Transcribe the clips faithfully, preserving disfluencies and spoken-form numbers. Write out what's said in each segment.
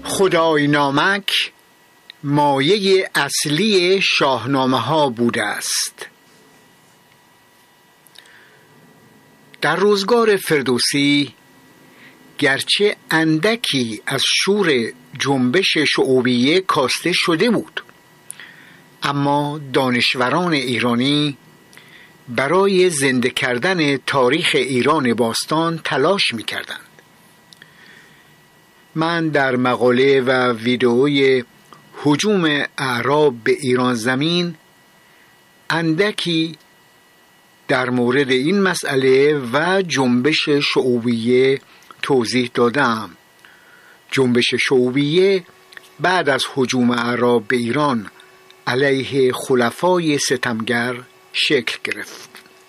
خدای نامک مایه اصلی شاهنامه ها بوده است. در روزگار فردوسی گرچه اندکی از شور جنبش شعوبیه کاسته شده بود، اما دانشوران ایرانی برای زنده کردن تاریخ ایران باستان تلاش می‌کردند. من در مقاله و ویدئوی هجوم اعراب به ایران زمین اندکی در مورد این مسئله و جنبش شعوبیه توضیح دادم. جنبش شعوبیه بعد از هجوم اعراب به ایران علیه خلفای ستمگر شکل گرفت.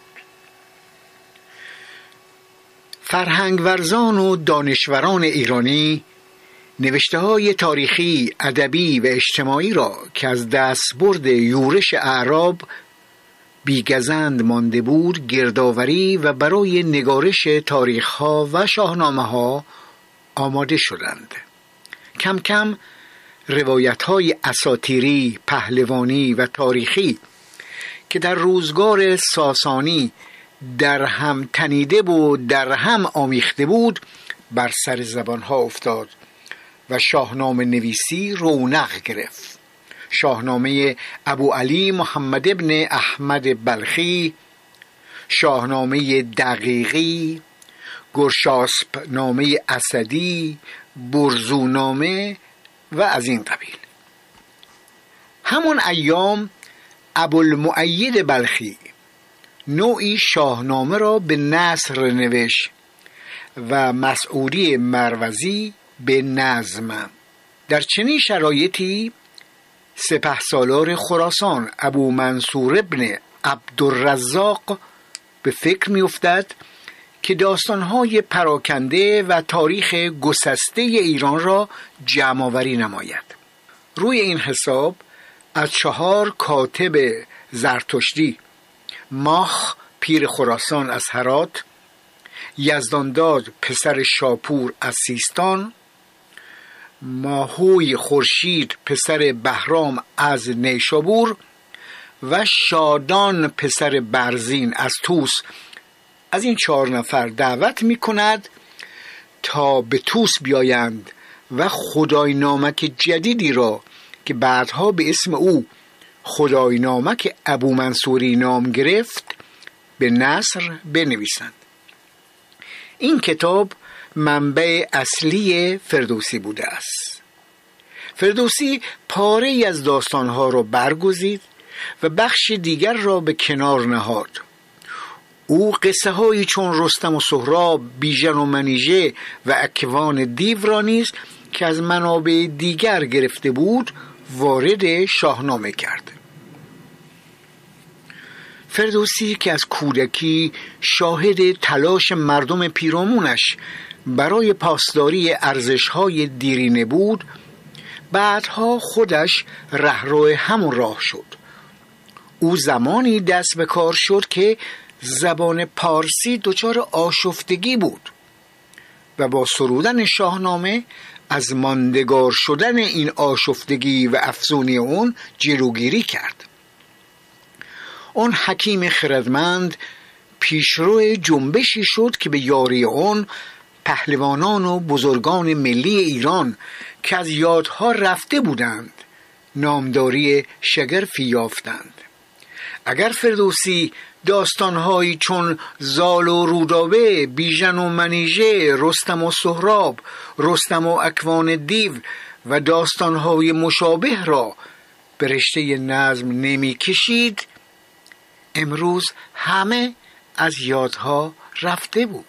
فرهنگ ورزان و دانشوران ایرانی نوشته‌های تاریخی، ادبی و اجتماعی را که از دستبرد یورش اعراب بیگزند مانده بود گردآوری و برای نگارش تاریخ‌ها و شاهنامه‌ها آماده شدند. کم کم روایت‌های اساطیری، پهلوانی و تاریخی که در روزگار ساسانی در هم تنیده بود، در هم آمیخته بود، بر سر زبان‌ها افتاد و شاهنامه نویسی رونق گرفت. شاهنامه ابوعلی محمد ابن احمد بلخی، شاهنامه دقیقی، گرشاسپ نامه اسدی، برزونامه و از این قبیل. همون ایام ابوالمؤید بلخی نوعی شاهنامه را به نثر نوشت و مسعودی مروزی به نظم. در چنین شرایطی سپهسالار خراسان ابو منصور ابن عبدالرزاق به فکر می افتد که داستانهای پراکنده و تاریخ گسسته ایران را جمع‌آوری نماید. روی این حساب از چهار کاتب زرتشتی، ماخ پیر خراسان از هرات، یزدانداد پسر شاپور از سیستان، ماهوی خورشید پسر بهرام از نیشابور و شادان پسر برزین از توس، از این چهار نفر دعوت می کند تا به توس بیایند و خدای نامک جدیدی را که بعدها به اسم او خدای نامک ابو منصوری نام گرفت به نثر بنویسند. این کتاب منبع اصلی فردوسی بوده است. فردوسی پاره ای از داستانها را برگزید و بخش دیگر را به کنار نهاد. او قصه هایی چون رستم و سهراب، بیژن و منیژه و اکوان دیو را نیز که از منابع دیگر گرفته بود وارد شاهنامه کرد. فردوسی که از کودکی شاهد تلاش مردم پیرامونش برای پاسداری ارزش‌های دیرینه بود، بعدها خودش رهرو همون راه شد. او زمانی دست به کار شد که زبان پارسی دچار آشفتگی بود و با سرودن شاهنامه از ماندگار شدن این آشفتگی و افزونی اون جلوگیری کرد. اون حکیم خردمند پیشرو جنبشی شد که به یاری اون پهلوانان و بزرگان ملی ایران که از یادها رفته بودند نامداری شگرفی یافتند. اگر فردوسی داستانهایی چون زال و رودابه، بیژن و منیژه، رستم و سهراب، رستم و اکوان دیو و داستانهای مشابه را به رشته نظم نمی کشید، امروز همه از یادها رفته بود.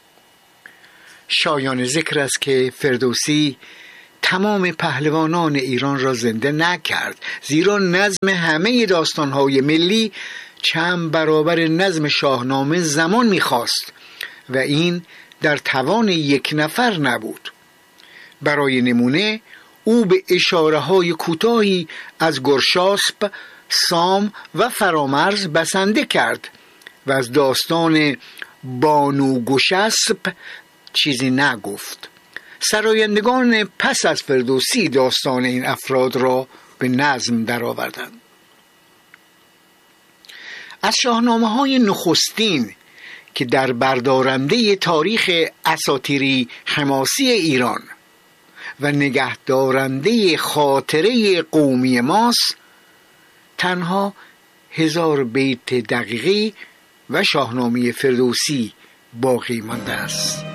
شایان ذکر است که فردوسی تمام پهلوانان ایران را زنده نکرد، زیرا نظم همه داستانهای ملی چند برابر نظم شاهنامه زمان می‌خواست و این در توان یک نفر نبود. برای نمونه او به اشاره‌های کوتاهی از گرشاسپ، سام و فرامرز بسنده کرد و از داستان بانو گشسپ چیزی نگفت. سرایندگان پس از فردوسی داستان این افراد را به نظم درآوردند. از شاهنامه‌های نخستین که در بردارنده تاریخ اساطیری حماسی ایران و نگهدارنده خاطره قومی ماست، تنها هزار بیت دقیقی و شاهنامه فردوسی باقی مانده است.